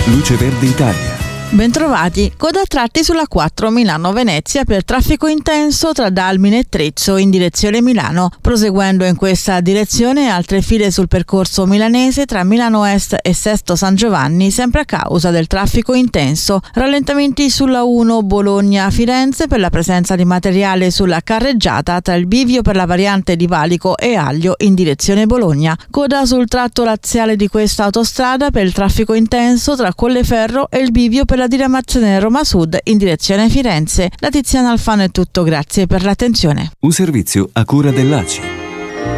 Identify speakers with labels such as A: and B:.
A: Luce Verde Italia.
B: Bentrovati, coda a tratti sulla 4 Milano-Venezia per traffico intenso tra Dalmine e Trezzo in direzione Milano. Proseguendo in questa direzione altre file sul percorso milanese tra Milano Est e Sesto San Giovanni sempre a causa del traffico intenso. Rallentamenti sulla 1 Bologna-Firenze per la presenza di materiale sulla carreggiata tra il bivio per la variante di Valico e Aglio in direzione Bologna. Coda sul tratto laziale di questa autostrada per il traffico intenso tra Colleferro e il bivio per la diramazione Roma Sud in direzione Firenze. Da Tiziana Alfano è tutto, grazie per l'attenzione.
A: Un servizio a cura dell'ACI.